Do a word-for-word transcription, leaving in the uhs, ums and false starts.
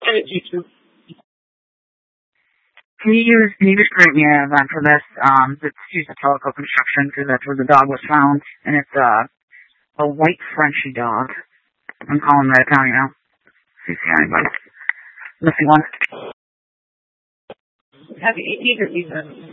Can you use, can you just create me an event for this? Um, let's use the Teleco construction because that's where the dog was found, and it's uh, a white Frenchie dog. I'm calling that account, you know. See if you see anybody. Missing one. Have you eaten or